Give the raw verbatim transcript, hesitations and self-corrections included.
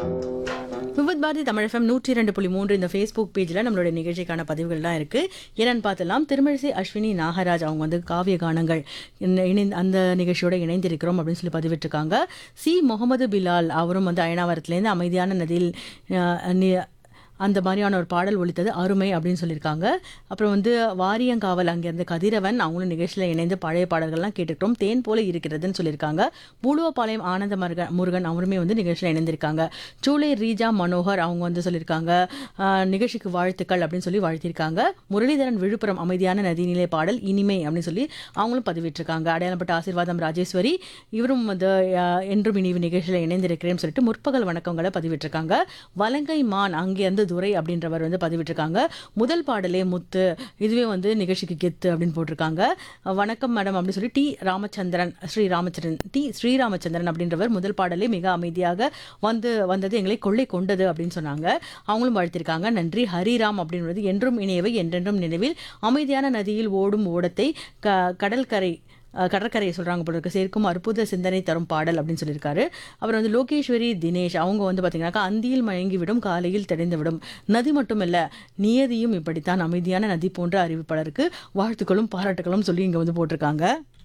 Vividh Bharathi Tamil FM நூற்றி இரண்டு புள்ளி மூன்று இந்த ஃபேஸ்புக் பேஜில் நம்மளுடைய நிகழ்ச்சிக்கான பதிவுகள்லாம் இருக்குது. என்னென்னு பார்த்தலாம், திருமிழிசை அஸ்வினி நாகராஜ் அவங்க வந்து காவிய கானங்கள் இணை இணைந்து அந்த நிகழ்ச்சியோட இணைந்திருக்கிறோம் அப்படின்னு சொல்லி பதிவிட்டிருக்காங்க. சி முகமது பிலால் அவரும் வந்து அயனாவரத்துலேருந்து அமைதியான நதியில் அஹ், நி- அந்த மாதிரியான ஒரு பாடல் ஒலித்தது அருமை அப்படின்னு சொல்லியிருக்காங்க. அப்புறம் வந்து வாரியங்காவல் அங்கேருந்து கதிரவன் அவங்களும் நிகழ்ச்சியில் இணைந்து பழைய பாடல்கள்லாம் கேட்டுக்கிட்டோம், தேன் போல இருக்கிறதுன்னு சொல்லியிருக்காங்க. பூலுவப்பாளையம் ஆனந்த மருக முருகன் அவருமே வந்து நிகழ்ச்சியில் இணைந்திருக்காங்க. சூளை ரீஜா மனோகர் அவங்க வந்து சொல்லியிருக்காங்க, ஆஹ், நிகழ்ச்சிக்கு வாழ்த்துக்கள் அப்படின்னு சொல்லி வாழ்த்திருக்காங்க. முரளிதரன் விழுப்புரம் அமைதியான நதிநிலை பாடல் இனிமை அப்படின்னு சொல்லி அவங்களும் பதிவிட்டிருக்காங்க. அடையாளப்பட்ட ஆசீர்வாதம் ராஜேஸ்வரி இவரும் வந்து ஆஹ், என்றும் இனிவு நிகழ்ச்சியில் இணைந்திருக்கிறேன்னு சொல்லிட்டு முற்பகல் வணக்கங்களை பதிவிட்டிருக்காங்க. வலங்கை மான் அங்கேருந்து துரை அப்படின்றவர் வந்து பதிவிட்டிருக்காங்க. முதல் பாடலே முத்து, இதுவே வந்து நிகழ்ச்சிக்கு கெத்து அப்படின்னு போட்டிருக்காங்க. வணக்கம் மேடம் அப்படின்னு சொல்லி டி ராமச்சந்திரன் ஸ்ரீ ராமச்சந்திரன் டி ஸ்ரீராமச்சந்திரன் அப்படின்றவர் முதல் பாடலே மிக அமைதியாக வந்து வந்தது எங்களை கொள்ளை கொண்டது அப்படின்னு சொன்னாங்க. அவங்களும் வாழ்த்திருக்காங்க. நன்றி. ஹரிராம் அப்படின்றது என்றும் இணையவை என்றென்றும் நினைவில் அமைதியான நதியில் ஓடும் ஓடத்தை க கடற்கரை அஹ், கடற்கரையை சொல்கிறாங்க போல இருக்கு சேர்க்கும் அற்புத சிந்தனை தரும் பாடல் அப்படின்னு சொல்லியிருக்காரு. அப்புறம் வந்து லோகேஸ்வரி தினேஷ் அவங்க வந்து பார்த்தீங்கன்னாக்கா அந்தியில் மயங்கி விடும் காலையில் தெரிந்து விடும் நதி மட்டுமல்ல நியதியும் இப்படித்தான் அமைதியான நதி போன்ற அறிவிப்பாளருக்கு வாழ்த்துக்களும் பாராட்டுகளும் சொல்லி இங்கே வந்து போட்டிருக்காங்க.